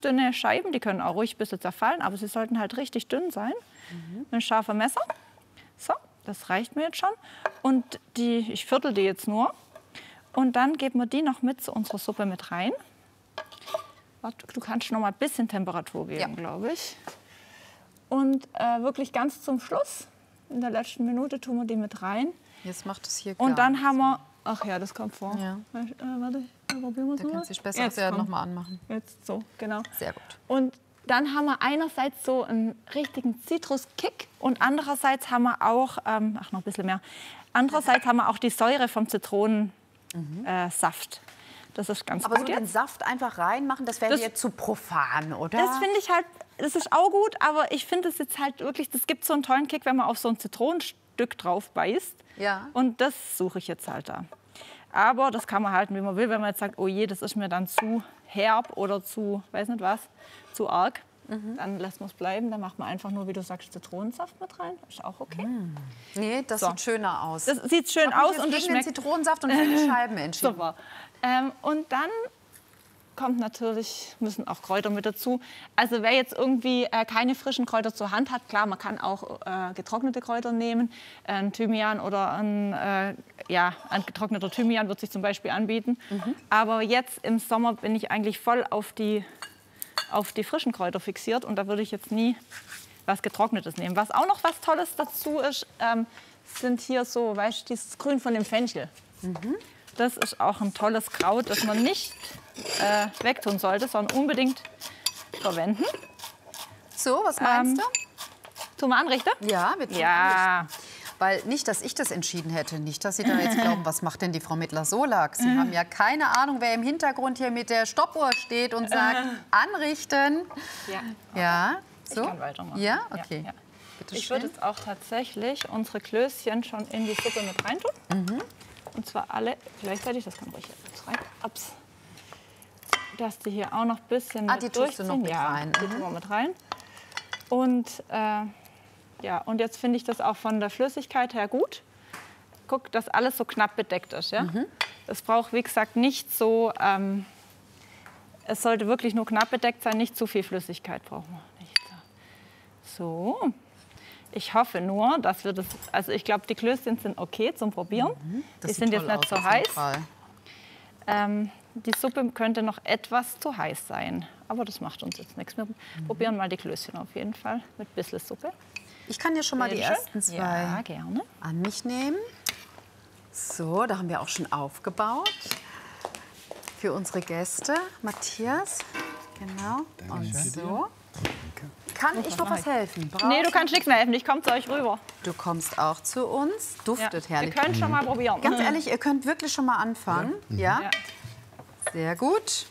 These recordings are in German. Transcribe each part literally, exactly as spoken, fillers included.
dünne Scheiben, die können auch ruhig ein bisschen zerfallen, aber sie sollten halt richtig dünn sein. Mhm. Ein scharfes Messer. So, das reicht mir jetzt schon. Und die, ich viertel die jetzt nur. Und dann geben wir die noch mit zu unserer Suppe mit rein. Warte, du kannst noch mal ein bisschen Temperatur geben, ja. glaube ich. Und äh, wirklich ganz zum Schluss, in der letzten Minute, tun wir die mit rein. Jetzt macht es hier Und dann haben wir, ach ja, das kommt vor. Ja. Äh, warte, probieren wir es mal. Da kannst du dich besser ja noch mal anmachen. Jetzt so, genau. Sehr gut. Und dann haben wir einerseits so einen richtigen Zitruskick und andererseits haben wir auch, ähm, ach noch ein bisschen mehr, andererseits haben wir auch die Säure vom Zitronensaft. Mhm. Äh, das ist ganz Aber gut. so den Saft einfach reinmachen, das wäre jetzt zu profan, oder? Das finde ich halt, das ist auch gut, aber ich finde es jetzt halt wirklich, das gibt so einen tollen Kick, wenn man auf so ein Zitronenstück drauf beißt. Ja. Und das suche ich jetzt halt da. Aber das kann man halten, wie man will, wenn man jetzt sagt, oh je, das ist mir dann zu herb oder zu, weiß nicht was, zu arg. Mhm. Dann lässt man es bleiben, dann macht man einfach nur, wie du sagst, Zitronensaft mit rein. Ist auch okay. Mm. Nee, das so. sieht schöner aus. Das sieht schön ich aus und und es schmeckt. Den Zitronensaft und viele Scheiben entschieden. Super. Ähm, und dann kommt natürlich, müssen auch Kräuter mit dazu. Also wer jetzt irgendwie äh, keine frischen Kräuter zur Hand hat, klar, man kann auch äh, getrocknete Kräuter nehmen. Ein Thymian oder ein, äh, ja, ein getrockneter Thymian wird sich zum Beispiel anbieten. Mhm. Aber jetzt im Sommer bin ich eigentlich voll auf die, auf die frischen Kräuter fixiert. Und da würde ich jetzt nie was Getrocknetes nehmen. Was auch noch was Tolles dazu ist, ähm, sind hier so, weißt du, dieses Grün von dem Fenchel. Mhm. Das ist auch ein tolles Kraut, das man nicht äh, wegtun sollte, sondern unbedingt verwenden. So, was meinst ähm, du? Tun wir anrichten? Ja, mit ja. Weil nicht, dass ich das entschieden hätte, nicht, dass Sie da jetzt glauben, was macht denn die Frau Mittler-Solak? Sie haben ja keine Ahnung, wer im Hintergrund hier mit der Stoppuhr steht und sagt, anrichten. Ja. Ja, so? Ich kann weitermachen. Ja, okay. Ja, ja. Bitte ich würde jetzt auch tatsächlich unsere Klößchen schon in die Suppe mit reintun. Mhm. Und zwar alle gleichzeitig, das kann ruhig jetzt rein. Ups. Dass die hier auch noch ein bisschen ah, mit die tust du noch mit ja, rein. Die mhm. tun wir mit rein. Und, äh, ja, und jetzt finde ich das auch von der Flüssigkeit her gut. Guck, dass alles so knapp bedeckt ist. Ja? Mhm. Es braucht, wie gesagt, nicht so... Ähm, es sollte wirklich nur knapp bedeckt sein, nicht zu viel Flüssigkeit brauchen wir nicht. So. Ich hoffe nur, dass wir das, also ich glaube, die Klößchen sind okay zum Probieren. Mhm, die sind jetzt nicht so heiß. Ähm, die Suppe könnte noch etwas zu heiß sein, aber das macht uns jetzt nichts. Wir mhm. probieren mal die Klößchen auf jeden Fall mit ein bisschen Suppe. Ich kann ja schon mal die ersten zwei ja, gerne. an mich nehmen. So, da haben wir auch schon aufgebaut für unsere Gäste. Matthias, genau. Danke. Und so. Kann ich noch was helfen? Brauchst nee, du kannst nichts mehr helfen. Ich komme zu euch rüber. Du kommst auch zu uns. Duftet ja, herrlich. Wir können schon mal probieren. Ganz ehrlich, ihr könnt wirklich schon mal anfangen. Ja? Ja? ja. Sehr gut.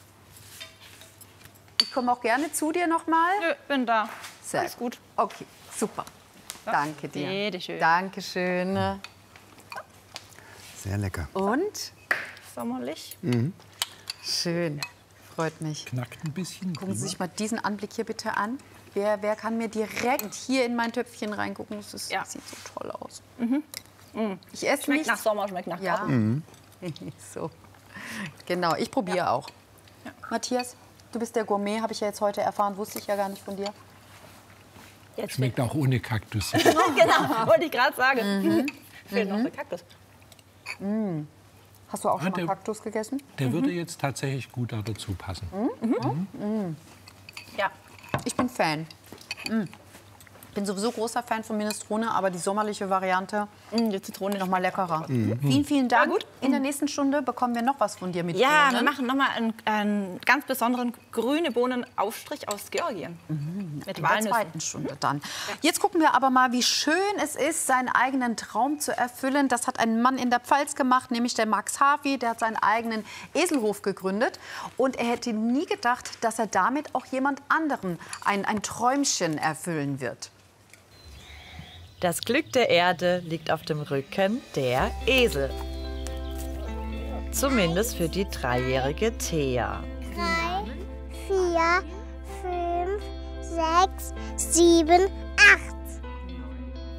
Ich komme auch gerne zu dir noch mal. Nö, bin da. Sehr Alles gut. Okay, super. Ja. Danke dir. Bitteschön. Dankeschön. Sehr lecker. Und? Sommerlich. Mhm. Schön. Freut mich. Knackt ein bisschen. Gucken Sie sich mal diesen Anblick hier bitte an. Wer, wer kann mir direkt hier in mein Töpfchen reingucken? Das, ist, ja. das sieht so toll aus. Mhm. Mhm. Ich esse schmeckt nicht. nach Sommer, schmeckt nach ja. Garten. Mhm. So. Genau, ich probiere ja. auch. Ja. Matthias, du bist der Gourmet, habe ich ja jetzt heute erfahren. Wusste ich ja gar nicht von dir. Jetzt schmeckt auch ohne Kaktus. Genau, wollte ich gerade sagen. Mhm. Fehlt mhm. noch der Kaktus. Mhm. Hast du auch schon mal Kaktus gegessen? Der mhm. würde jetzt tatsächlich gut dazu passen. Mhm. Mhm. Mhm. Ja, ich bin Fan. Mhm. Ich bin sowieso großer Fan von Minestrone, aber die sommerliche Variante, mm, die Zitrone noch mal leckerer. Mhm. Vielen, vielen Dank. Gut. In der nächsten Stunde bekommen wir noch was von dir mit. Ja, Bohnen. wir machen noch mal einen, einen ganz besonderen grüne Bohnenaufstrich aus Georgien. Mhm. Mit In der Walnüssen. zweiten Stunde dann. Jetzt gucken wir aber mal, wie schön es ist, seinen eigenen Traum zu erfüllen. Das hat ein Mann in der Pfalz gemacht, nämlich der Max Hafi. Der hat seinen eigenen Eselhof gegründet. Und er hätte nie gedacht, dass er damit auch jemand anderen ein, ein Träumchen erfüllen wird. Das Glück der Erde liegt auf dem Rücken der Esel. Zumindest für die dreijährige Thea. Drei, vier, fünf, sechs, sieben, acht.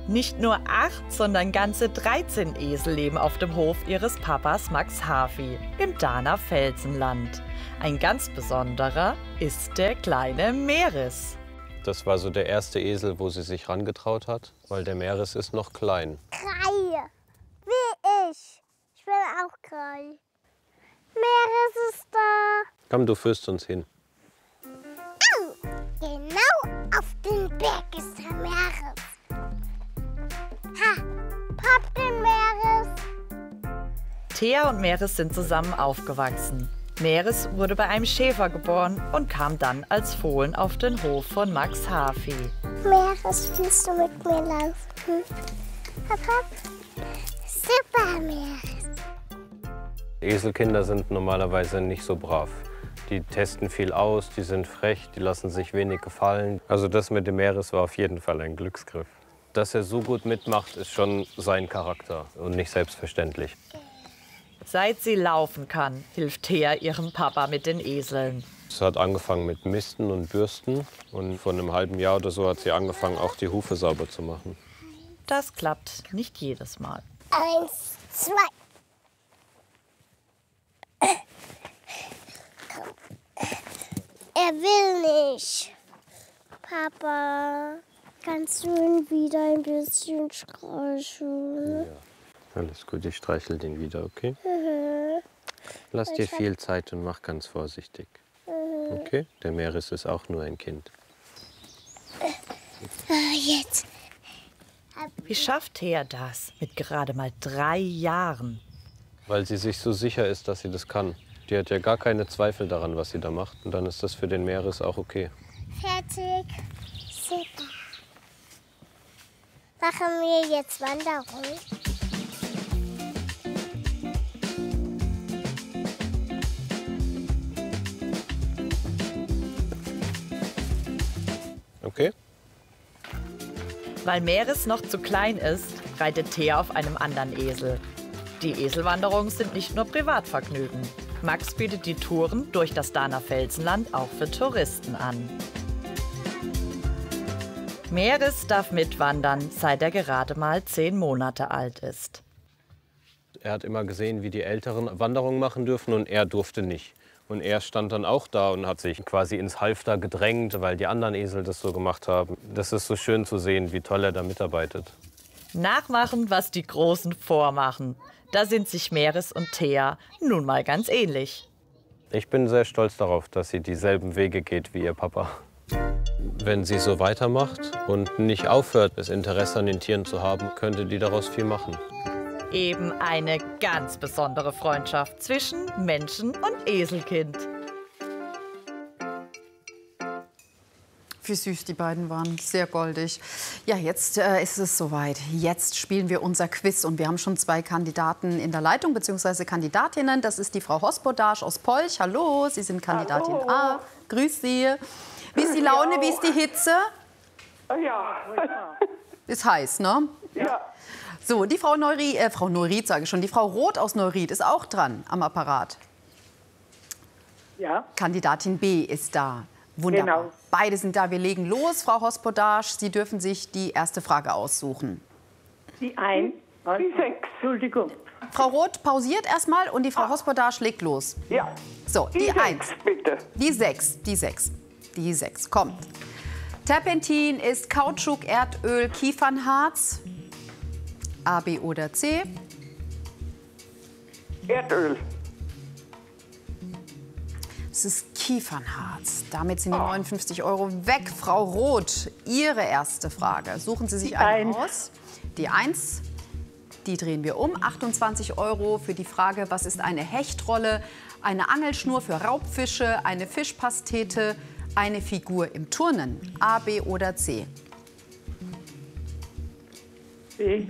Nicht nur acht, sondern ganze dreizehn Esel leben auf dem Hof ihres Papas Max Hafi im Dahner Felsenland. Ein ganz besonderer ist der kleine Meris. Das war so der erste Esel, wo sie sich rangetraut hat, weil der Meris ist noch klein. Kreie, wie ich. Ich bin auch Kreie. Meris ist da. Komm, du führst uns hin. Au, genau auf den Berg ist der Meris. Ha, Pop den Meris. Thea und Meris sind zusammen aufgewachsen. Meris wurde bei einem Schäfer geboren und kam dann als Fohlen auf den Hof von Max Hafi. Meris, willst du mit mir laufen? Hopp, hopp. Super, Meris. Eselkinder sind normalerweise nicht so brav. Die testen viel aus, die sind frech, die lassen sich wenig gefallen. Also das mit dem Meris war auf jeden Fall ein Glücksgriff. Dass er so gut mitmacht, ist schon sein Charakter und nicht selbstverständlich. Seit sie laufen kann, hilft Thea ihrem Papa mit den Eseln. Es hat angefangen mit Misten und Bürsten und vor einem halben Jahr oder so hat sie angefangen, auch die Hufe sauber zu machen. Das klappt nicht jedes Mal. Eins, zwei. Er will nicht. Papa, kannst du ihn wieder ein bisschen streicheln? Ja, alles gut, ich streichel den wieder, okay? Mhm. Lass dir viel Zeit und mach ganz vorsichtig. Okay? Der Meris ist auch nur ein Kind. Jetzt. Wie schafft Thea das mit gerade mal drei Jahren? Weil sie sich so sicher ist, dass sie das kann. Die hat ja gar keine Zweifel daran, was sie da macht. Und dann ist das für den Meris auch okay. Fertig. Super. Machen wir jetzt Wanderung? Okay? Weil Meris noch zu klein ist, reitet Thea auf einem anderen Esel. Die Eselwanderungen sind nicht nur Privatvergnügen. Max bietet die Touren durch das Dahner Felsenland auch für Touristen an. Meris darf mitwandern, seit er gerade mal zehn Monate alt ist. Er hat immer gesehen, wie die Älteren Wanderungen machen dürfen und er durfte nicht. Und er stand dann auch da und hat sich quasi ins Halfter gedrängt, weil die anderen Esel das so gemacht haben. Das ist so schön zu sehen, wie toll er da mitarbeitet. Nachmachen, was die Großen vormachen. Da sind sich Meris und Thea nun mal ganz ähnlich. Ich bin sehr stolz darauf, dass sie dieselben Wege geht wie ihr Papa. Wenn sie so weitermacht und nicht aufhört, das Interesse an den Tieren zu haben, könnte die daraus viel machen. Eben eine ganz besondere Freundschaft zwischen Menschen und Eselkind. Wie süß die beiden waren, sehr goldig. Ja, jetzt äh, ist es soweit. Jetzt spielen wir unser Quiz und wir haben schon zwei Kandidaten in der Leitung, beziehungsweise Kandidatinnen. Das ist die Frau Hospodasch aus Polch. Hallo, Sie sind Kandidatin Hallo. A. Grüß Sie. Wie ist die Laune, Ja. wie ist die Hitze? Ja. Ist heiß, ne? Ja. So, die Frau Neuried, äh, Frau Neuried sage ich schon, die Frau Roth aus Neuried ist auch dran am Apparat. Ja. Kandidatin B ist da. Wunderbar. Genau. Beide sind da. Wir legen los. Frau Hospodasch, Sie dürfen sich die erste Frage aussuchen. Die ein. Die sechs. Entschuldigung. Frau Roth pausiert erstmal und die Frau Hospodasch legt los. Ja. So, die, Die sechs, eins. bitte. Die sechs. Die sechs. Die sechs. Kommt. Terpentin ist Kautschuk, Erdöl, Kiefernharz. A, B oder C? Erdöl. Es ist Kiefernharz. Damit sind die neunundfünfzig Euro weg. Frau Roth, Ihre erste Frage. Suchen Sie sich Die eine Eins. aus. Die eins. Die drehen wir um. achtundzwanzig Euro für die Frage, was ist eine Hechtrolle? Eine Angelschnur für Raubfische, eine Fischpastete, eine Figur im Turnen. A, B oder C? C.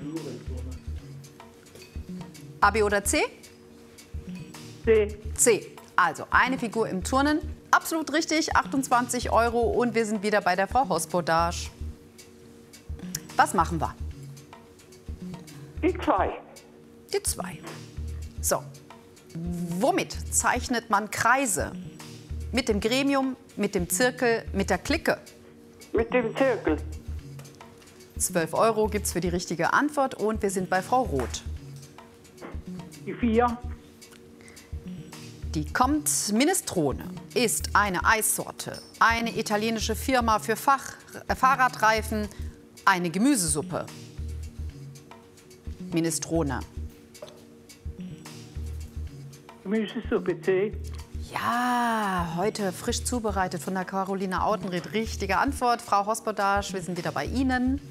A, B oder C? C. C. Also eine Figur im Turnen. Absolut richtig, achtundzwanzig Euro. Und wir sind wieder bei der Frau Hospodasch. Was machen wir? Die zwei. Die zwei. So. Womit zeichnet man Kreise? Mit dem Gremium, mit dem Zirkel, mit der Clique? Mit dem Zirkel. zwölf Euro gibt es für die richtige Antwort und wir sind bei Frau Roth. Die vier. Die kommt. Minestrone ist eine Eissorte, eine italienische Firma für Fach, äh, Fahrradreifen, eine Gemüsesuppe. Minestrone. Gemüsesuppe C. Ja, heute frisch zubereitet von der Carolina Autenried. Richtige Antwort. Frau Hospodasch, wir sind wieder bei Ihnen.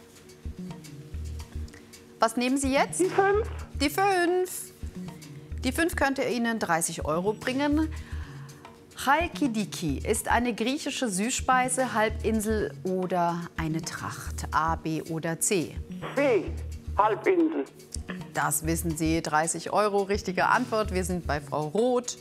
Was nehmen Sie jetzt? Die fünf. Die fünf. Die fünf könnte Ihnen dreißig Euro bringen. Chalkidiki ist eine griechische Süßspeise, Halbinsel oder eine Tracht. A, B oder C? B. Halbinsel. Das wissen Sie. dreißig Euro. Richtige Antwort. Wir sind bei Frau Roth.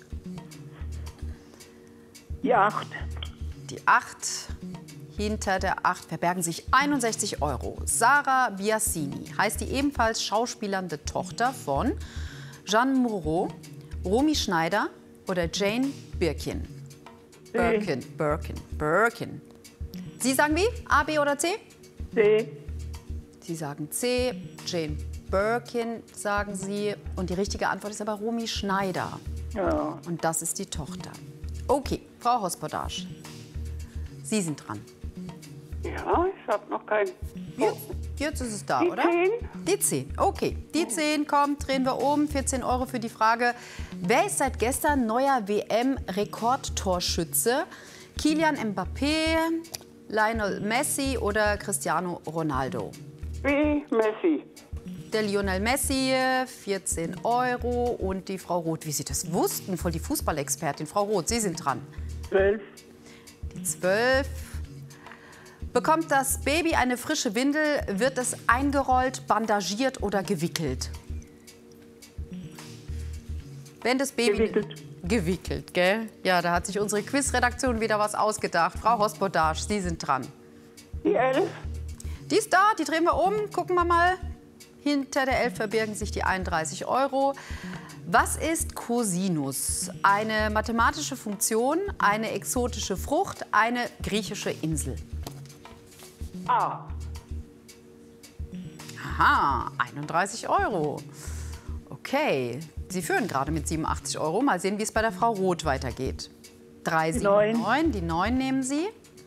Die acht. Die acht. Hinter der acht verbergen sich einundsechzig Euro. Sarah Biasini heißt die ebenfalls schauspielernde Tochter von Jeanne Moreau, Romy Schneider oder Jane Birkin. Birkin, Birkin, Birkin. Sie sagen wie? A, B oder C? C. Sie sagen C. Jane Birkin sagen Sie. Und die richtige Antwort ist aber Romy Schneider. Ja. Und das ist die Tochter. Okay, Frau Hospodasch, Sie sind dran. Ja, ich habe noch keinen. Jetzt, jetzt ist es da, Die oder? zehn. Die zehn, okay. Die zehn kommt, drehen wir um. vierzehn Euro für die Frage. Wer ist seit gestern neuer W M-Rekordtorschütze? Kylian Mbappé, Lionel Messi oder Cristiano Ronaldo? B. Messi. Der Lionel Messi, vierzehn Euro. Und die Frau Roth, wie Sie das wussten, voll die Fußballexpertin. Frau Roth, Sie sind dran. zwölf. Die zwölf. Bekommt das Baby eine frische Windel, wird es eingerollt, bandagiert oder gewickelt? Wenn das Baby Gewickelt. Gewickelt, gell? Ja, da hat sich unsere Quizredaktion wieder was ausgedacht. Frau Hospodasch, Sie sind dran. Die elf. Die ist da, die drehen wir um. Gucken wir mal. Hinter der elf verbirgen sich die einunddreißig Euro. Was ist Cosinus? Eine mathematische Funktion, eine exotische Frucht, eine griechische Insel? A. Aha, einunddreißig Euro. Okay, Sie führen gerade mit siebenundachtzig Euro. Mal sehen, wie es bei der Frau Roth weitergeht. drei, sieben, neun, die neun nehmen Sie.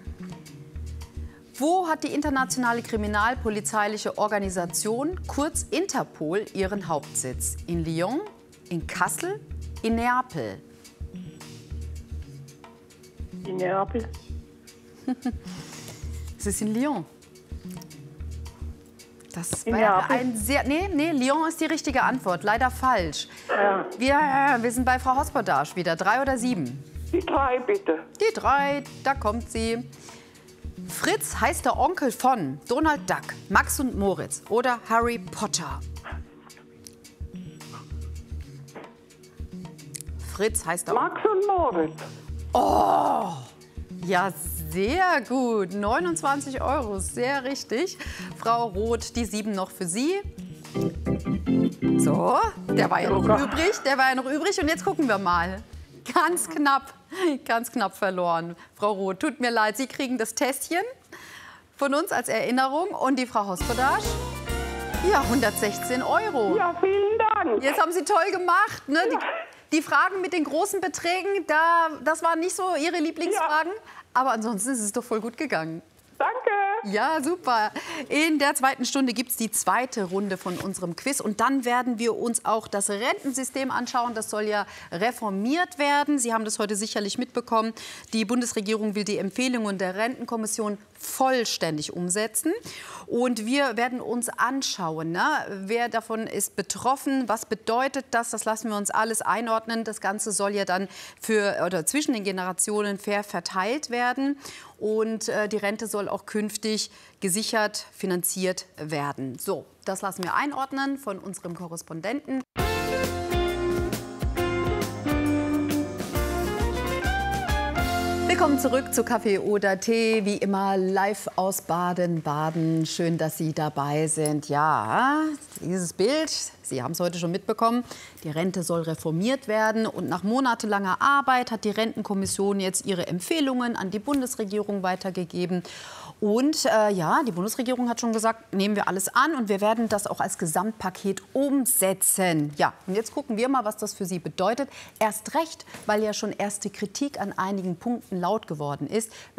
Wo hat die internationale kriminalpolizeiliche Organisation, kurz Interpol, ihren Hauptsitz? In Lyon, in Kassel, in Neapel? In Neapel. Es ist in Lyon. Das In war Neapel? ein sehr. Nee, nee, Lyon ist die richtige Antwort. Leider falsch. Ja. Wir, wir sind bei Frau Hospodasch wieder. Drei oder sieben? Die drei, bitte. Die drei, da kommt sie. Fritz heißt der Onkel von Donald Duck, Max und Moritz oder Harry Potter. Fritz heißt der Max und Moritz. Oh, ja, sehr gut. neunundzwanzig Euro, sehr richtig. Frau Roth, die sieben noch für Sie. So, der war ja noch übrig, der war ja noch übrig. Und jetzt gucken wir mal. Ganz knapp, ganz knapp verloren. Frau Roth, tut mir leid, Sie kriegen das Tässchen von uns als Erinnerung. Und die Frau Hospodasch, ja, hundertsechzehn Euro. Ja, vielen Dank. Jetzt haben Sie toll gemacht, ne? Die, die Fragen mit den großen Beträgen, da, das waren nicht so Ihre Lieblingsfragen. Ja. Aber ansonsten ist es doch voll gut gegangen. Danke. Ja, super. In der zweiten Stunde gibt es die zweite Runde von unserem Quiz. Und dann werden wir uns auch das Rentensystem anschauen. Das soll ja reformiert werden. Sie haben das heute sicherlich mitbekommen. Die Bundesregierung will die Empfehlungen der Rentenkommission vollständig umsetzen. Und wir werden uns anschauen, ne? Wer davon ist betroffen, was bedeutet das, das lassen wir uns alles einordnen. Das Ganze soll ja dann für, oder zwischen den Generationen fair verteilt werden. Und äh, die Rente soll auch künftig gesichert, finanziert werden. So, das lassen wir einordnen von unserem Korrespondenten. Willkommen zurück zu Kaffee oder Tee, wie immer live aus Baden-Baden. Schön, dass Sie dabei sind. Ja, dieses Bild, Sie haben es heute schon mitbekommen, die Rente soll reformiert werden. Und nach monatelanger Arbeit hat die Rentenkommission jetzt ihre Empfehlungen an die Bundesregierung weitergegeben. Und äh, ja, die Bundesregierung hat schon gesagt, nehmen wir alles an und wir werden das auch als Gesamtpaket umsetzen. Ja, und jetzt gucken wir mal, was das für Sie bedeutet. Erst recht, weil ja schon erste Kritik an einigen Punkten laut geworden ist.